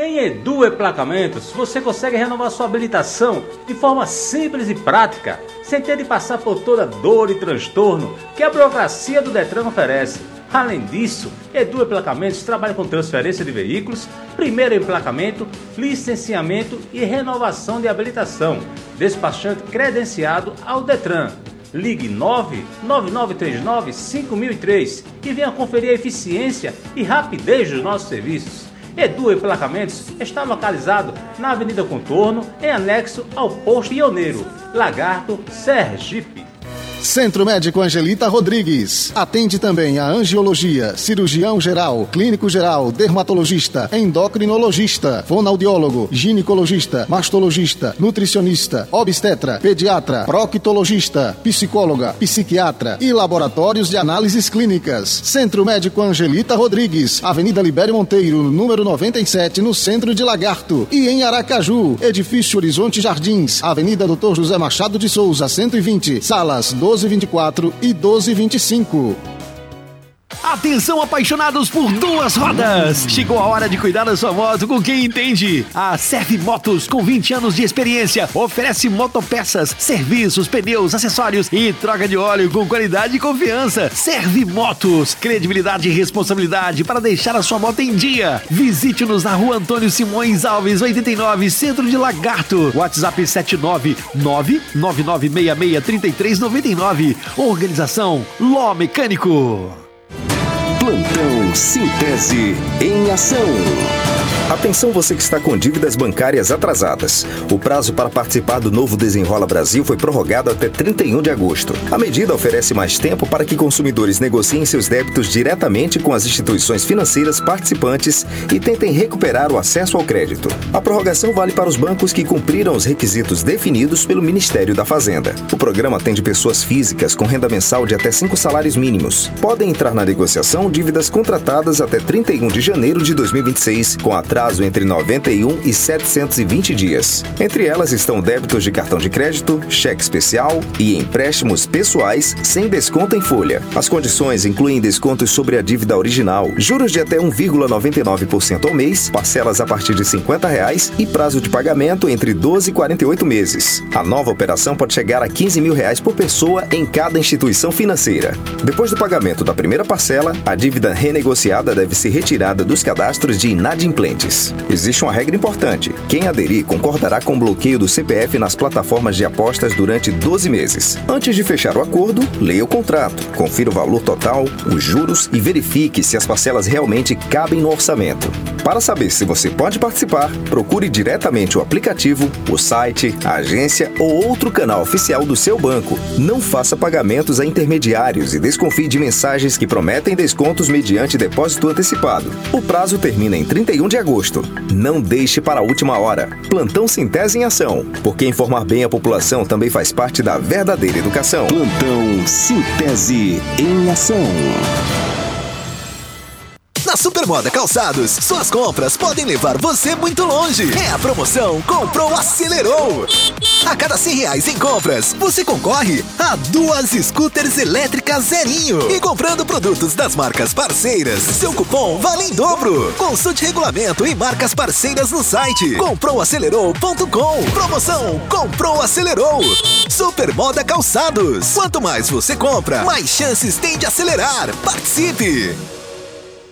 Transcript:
Em Edu Emplacamentos, você consegue renovar sua habilitação de forma simples e prática, sem ter de passar por toda dor e transtorno que a burocracia do Detran oferece. Além disso, Edu Emplacamentos trabalha com transferência de veículos, primeiro emplacamento, licenciamento e renovação de habilitação, despachante credenciado ao Detran. Ligue 99939-5003 e venha conferir a eficiência e rapidez dos nossos serviços. Edu Emplacamentos está localizado na Avenida Contorno, em anexo ao Posto Pioneiro, Lagarto, Sergipe. Centro Médico Angelita Rodrigues. Atende também a angiologia, cirurgião geral, clínico geral, dermatologista, endocrinologista, fonoaudiólogo, ginecologista, mastologista, nutricionista, obstetra, pediatra, proctologista, psicóloga, psiquiatra e laboratórios de análises clínicas. Centro Médico Angelita Rodrigues, Avenida Libério Monteiro, número 97, no centro de Lagarto. E em Aracaju, Edifício Horizonte Jardins, Avenida Dr. José Machado de Souza, 120, salas 1224 e 1225. Atenção, apaixonados por duas rodas! Chegou a hora de cuidar da sua moto com quem entende. A Serve Motos, com 20 anos de experiência, oferece motopeças, serviços, pneus, acessórios e troca de óleo com qualidade e confiança. Serve Motos, credibilidade e responsabilidade para deixar a sua moto em dia. Visite-nos na Rua Antônio Simões Alves, 89, Centro de Lagarto. WhatsApp 79999663399. Organização Ló Mecânico. Plantão Sintese em ação. Atenção, você que está com dívidas bancárias atrasadas. O prazo para participar do novo Desenrola Brasil foi prorrogado até 31 de agosto. A medida oferece mais tempo para que consumidores negociem seus débitos diretamente com as instituições financeiras participantes e tentem recuperar o acesso ao crédito. A prorrogação vale para os bancos que cumpriram os requisitos definidos pelo Ministério da Fazenda. O programa atende pessoas físicas com renda mensal de até 5 salários mínimos. Podem entrar na negociação dívidas contratadas até 31 de janeiro de 2026, com atraso entre 91 e 720 dias. Entre elas estão débitos de cartão de crédito, cheque especial e empréstimos pessoais sem desconto em folha. As condições incluem descontos sobre a dívida original, juros de até 1,99% ao mês, parcelas a partir de R$50 e prazo de pagamento entre 12 e 48 meses. A nova operação pode chegar a R$15 mil por pessoa em cada instituição financeira. Depois do pagamento da primeira parcela, a dívida renegociada deve ser retirada dos cadastros de inadimplentes. Existe uma regra importante. Quem aderir concordará com o bloqueio do CPF nas plataformas de apostas durante 12 meses. Antes de fechar o acordo, leia o contrato, confira o valor total, os juros e verifique se as parcelas realmente cabem no orçamento. Para saber se você pode participar, procure diretamente o aplicativo, o site, a agência ou outro canal oficial do seu banco. Não faça pagamentos a intermediários e desconfie de mensagens que prometem descontos mediante depósito antecipado. O prazo termina em 31 de agosto. Não deixe para a última hora. Plantão Sintese em ação, porque informar bem a população também faz parte da verdadeira educação. Plantão Sintese em ação. Na Supermoda Calçados, suas compras podem levar você muito longe. É a promoção Comprou, Acelerou. A cada R$100 em compras, você concorre a 2 scooters elétricas zerinho. E comprando produtos das marcas parceiras, seu cupom vale em dobro. Consulte regulamento e marcas parceiras no site comproacelerou.com. Promoção Comprou, Acelerou. Supermoda Calçados. Quanto mais você compra, mais chances tem de acelerar. Participe!